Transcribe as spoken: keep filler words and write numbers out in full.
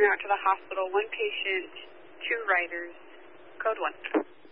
route to the hospital, one patient, two riders, code one.